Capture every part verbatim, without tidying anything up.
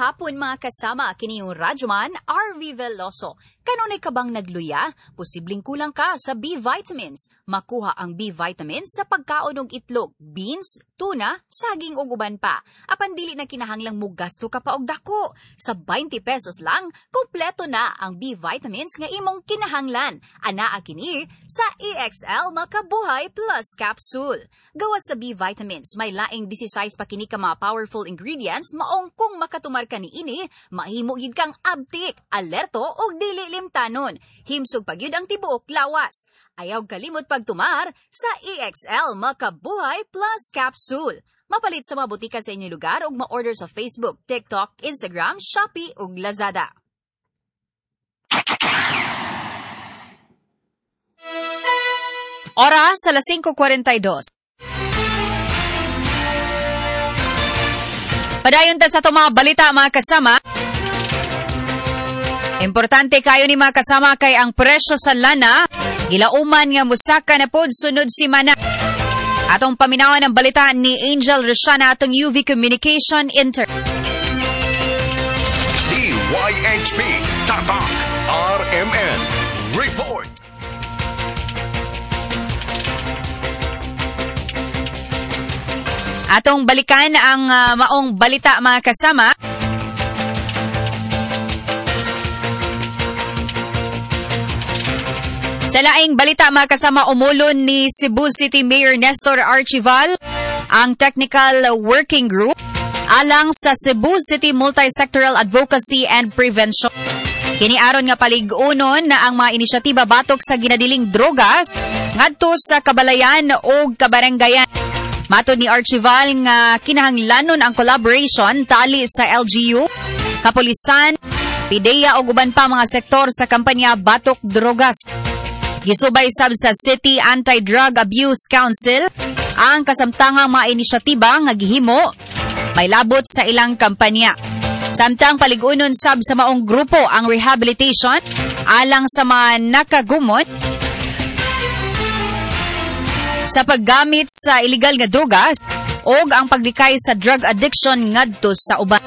hapon mga kasama, kini yung Radyoman R V Veloso. Kanunay ka bang nagluya? Posibleng kulang ka sa B vitamins. Makuha ang B vitamins sa pagkaon og itlog, beans, tuna, saging ug uban pa. Apan dili na kinahanglang mo gasto ka pa og dako. Sa twenty pesos lang, kompleto na ang B vitamins nga imong kinahanglan. Anaa kini sa E X L Makabuhay Plus Capsule. Gawas sa B vitamins, may laing sixteen pa kini ka mga powerful ingredients maong kung makatumar ka ni ini, mahimo gid kang abtik, alerto ug dili limtanon. Himsog pagyud ang tibuok lawas. Ayaw kalimot pagtumar sa E X L Makabuhay Plus Capsule. Mapalit sa mga butika sa inyong lugar ug ma-order sa Facebook, TikTok, Instagram, Shopee ug Lazada. Oras sa alas five forty-two. Padayon ta sa itong mga balita mga kasama. Importante kayo ni mga kasama kay ang presyo sa lana, gilauman nga musaka na pod sunod si Mana. Atong paminawan ng balita ni Angel Rosiana atong U V Communication Intern. D Y H P Tatak R M N Report. Atong balikan ang uh, maong balita mga kasama. Sa laing balita mga kasama, umulon ni Cebu City Mayor Nestor Archival ang Technical Working Group alang sa Cebu City Multi-Sectoral Advocacy and Prevention. Kiniaron nga palig-unon na ang mga inisyatiba batok sa ginadiling drogas ngadto sa kabalayan o kabaranggayan. Matod ni Archival nga kinahanglanon ang collaboration tali sa L G U, kapulisan, PIDEA o guban pa mga sektor sa kampanya Batok Drogas. Gisubay sab sa City Anti-Drug Abuse Council ang kasamtangang mga inisyatiba nga gihimo may labot sa ilang kampanya. Samtang paligunon sab sa maong grupo ang rehabilitation alang sa mga nakagumot sa paggamit sa illegal nga drogas o ang paglikay sa drug addiction ngadto sa uban.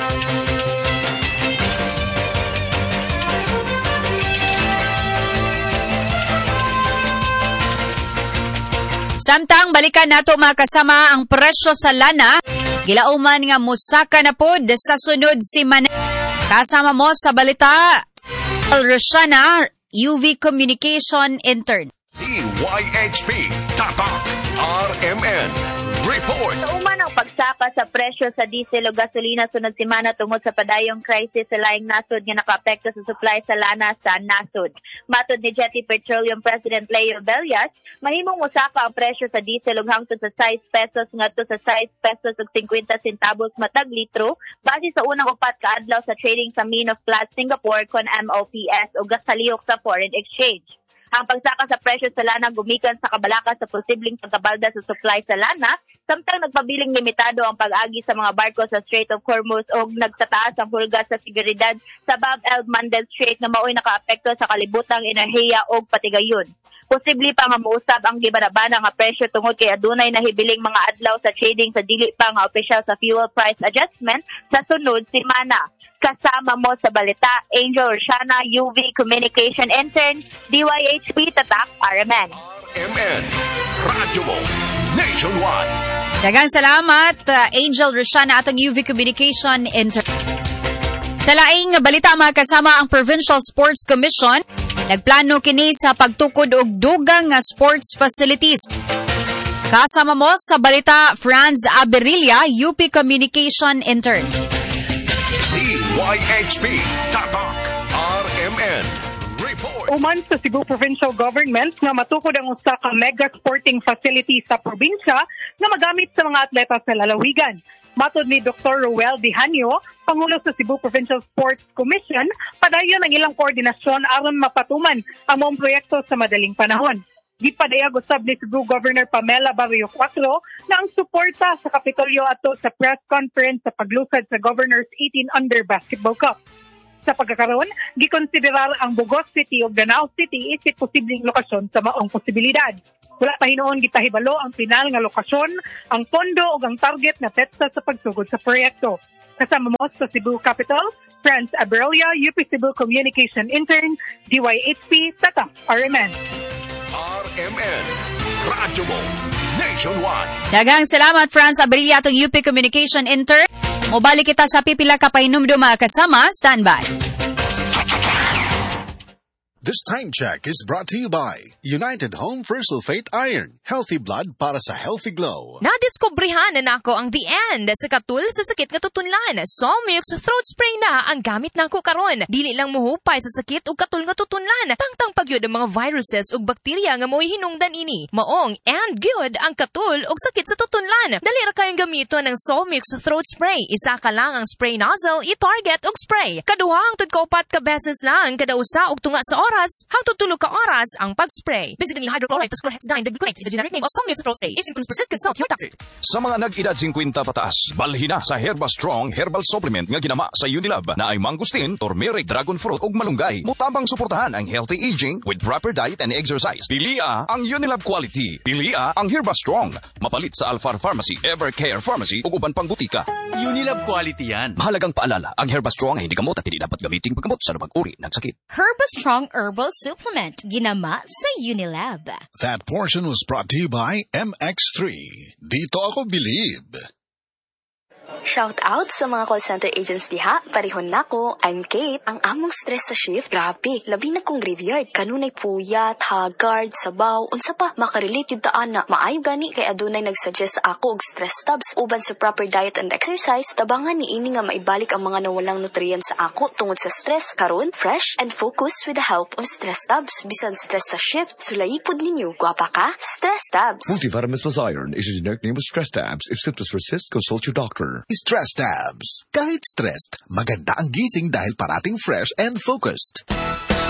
Samtang balikan nato mga kasama ang presyo sa lana, gilauman nga musaka na pod sa sunod si Mana. Kasama mo sa balita, Rosiana, U V Communication Intern. D Y H P Tatak R M N Report. Sa uman ang pagsaka sa presyo sa diesel o gasolina sunod semana tungod sa padayong crisis sa laing nasod nga nakaapekto sa supply sa lana sa nasod. Matod ni Jetty Petroleum President Leo Bellas, mahimong musaka ang presyo sa diesel ug hangtod sa six pesos ngadto sa six pesos ug fifty centavos matag litro base sa unang upat ka adlaw sa trading sa Mean of Platts Singapore kon M O P S o gasaliyok sa foreign exchange. Ang pagsaka sa presyo sa lana gumikan sa kabalaka sa posibleng pagkabalda sa supply sa lana, samtang nagpabiling limitado ang pag-agi sa mga barko sa Strait of Hormuz o nagtataas ang hulga sa seguridad sa Bab el-Mandeb Strait na mao'y nakaapekto sa kalibutang enerhiya o patigayon. Posible pa nga muusab ang gibanabana nga presyo tungod kay adunay nahibiling mga adlaw sa trading sa dili pa nga opisyal sa fuel price adjustment sa sunod semana. Kasama mo sa balita, Angel Rosiana, U V Communication Intern, D Y H P Tatak R M N. R M N Radyo mo Nationwide. Daghang salamat, uh, Angel Rosiana atong U V Communication Intern. Sa laing balita mga kasama, ang Provincial Sports Commission nagplano kini sa pagtukod og dugang nga sports facilities. Kasama mo sa balita, Franz Aberilla, U P Communication Intern. D Y H P Tatak R M N Report. Uman sa Cebu Provincial Government nga matukod ang usa ka mega sporting facility sa probinsya na magamit sa mga atleta sa lalawigan. Matod ni Doctor Roel Dihanyo, Pangulo sa Cebu Provincial Sports Commission, padayon ang ilang koordinasyon aron mapatuman ang mga proyekto sa madaling panahon. Gipadayag usab ni Cebu Governor Pamela Barrio Cuatro na ang suporta sa Kapitolyo ato sa press conference sa paglusad sa Governor's eighteen Under Basketball Cup. Sa pagkakaroon, gikonsiderar ang Bugos City o Danao City isip posibleng lokasyon sa maong posibilidad. Wala pa hinuon gitahibalo ang pinal nga lokasyon, ang pondo ug ang target na petsa sa pagsugod sa proyekto. Kasama mo sa Cebu Capital, Franz Abelia, U P Cebu Communication Intern, D Y H P, Tatak, R M N. R M N, radyo mo, nationwide. Daghang salamat, Franz Abelia, atong U P Communication Intern. Mobalik kita sa pipila ka pahinumduma kasama, standby. This time check is brought to you by United Home for Sulfate Iron. Healthy blood para sa healthy glow. Nadiskubrihan na nako ang the end sa katul sa sakit nga tutunlan. Solmux throat spray na ang gamit nako karon. Dili lang muhupay sa sakit ug katul nga tutunlan. Tangtang pagyud ang mga viruses ug bakterya nga mo'y hinungdan ini. Maong and good ang katul ug sakit sa tutunlan. Dali ra kayong gamiton ng Solmux throat spray. Isa ka lang ang spray nozzle, i-target ug spray. Kaduha ang tud kaupat ka beses lang kada usa ug tunga sa oras. Hangtod tulo ka oras ang pag-spray. Visit ang hydrochloride plus chlorhexidine degluconate is the generic name of Solmux throat spray. If symptoms persist, consult your doctor. Sa mga nag-edad fifty pataas, balhin na sa Herba Strong Herbal Supplement nga ginama sa Unilab na ay mangustin, turmeric, dragon fruit ug malunggay. Mutabang suportahan ang healthy aging with proper diet and exercise. Pilia ang Unilab quality. Pilia ang Herba Strong. Mapalit sa Alfar Pharmacy, Evercare Pharmacy ug uban pang butika. Unilab quality yan. Mahalagang paalala, ang Herba Strong ay hindi gamot at hindi dapat gamitin paggamot sa anumang uri ng sakit. Herba Strong Herbal Supplement, ginama sa Unilab. That portion was brought to you by M X three. Dito ako believe. Shout out sa mga call center agents diha. Parihon nako, I'm Kate. Ang among stress sa shift, grabe. Labi na kong graveyard. Kanunay puyat, hagard, sabaw, unsa pa, makarelate yung taan na. Maayo gani kay adunay nagsuggest sa ako og stress tabs. Uban sa proper diet and exercise, tabangan ni ini nga maibalik ang mga nawalang nutrients sa ako tungod sa stress. Karon, fresh and focused with the help of stress tabs. Bisan stress sa shift, sulayipod ninyo. Gwapa ka? Stress tabs. Multivitamins plus iron is a generic name of Stress Tabs. If symptoms persist, consult your doctor. Stress Tabs. Kahit stressed, maganda ang gising dahil parating fresh and focused.